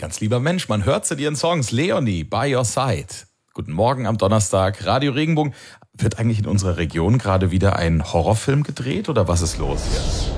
ganz lieber Mensch, man hört es in ihren Songs. Leonie, By Your Side. Guten Morgen am Donnerstag. Radio Regenbogen. Wird eigentlich in unserer Region gerade wieder ein Horrorfilm gedreht oder was ist los hier?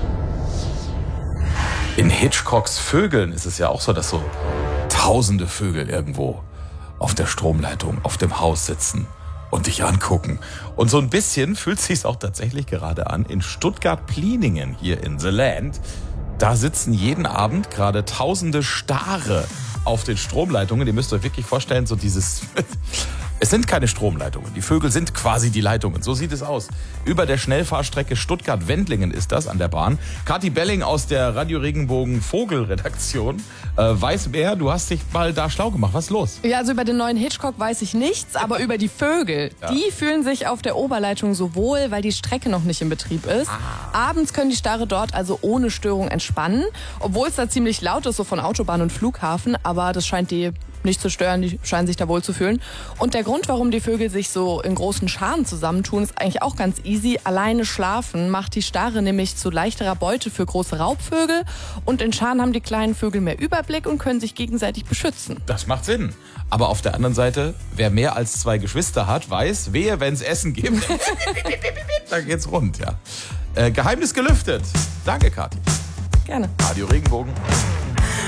In Hitchcocks Vögeln ist es ja auch so, dass so tausende Vögel irgendwo auf der Stromleitung, auf dem Haus sitzen und dich angucken. Und so ein bisschen fühlt es sich auch tatsächlich gerade an in Stuttgart-Pliningen hier in The Land. Da sitzen jeden Abend gerade tausende Stare auf den Stromleitungen. Ihr müsst euch wirklich vorstellen, so dieses... Es sind keine Stromleitungen, die Vögel sind quasi die Leitungen. So sieht es aus. Über der Schnellfahrstrecke Stuttgart-Wendlingen ist das an der Bahn. Kathi Belling aus der Radio Regenbogen Vogelredaktion weiß mehr. Du hast dich mal da schlau gemacht. Was ist los? Ja, also über den neuen Hitchcock weiß ich nichts, aber über die Vögel. Ja. Die fühlen sich auf der Oberleitung so wohl, weil die Strecke noch nicht in Betrieb ist. Abends können die Stare dort also ohne Störung entspannen, obwohl es da ziemlich laut ist, so von Autobahn und Flughafen. Aber das scheint die nicht zu stören, die scheinen sich da wohl zu fühlen. Und der Grund, warum die Vögel sich so in großen Scharen zusammentun, ist eigentlich auch ganz easy. Alleine schlafen macht die Stare nämlich zu leichterer Beute für große Raubvögel. Und in Scharen haben die kleinen Vögel mehr Überblick und können sich gegenseitig beschützen. Das macht Sinn. Aber auf der anderen Seite, wer mehr als 2 Geschwister hat, weiß, wehe, wenn es Essen gibt. Da geht's rund, ja. Geheimnis gelüftet. Danke, Kathi. Gerne. Radio Regenbogen.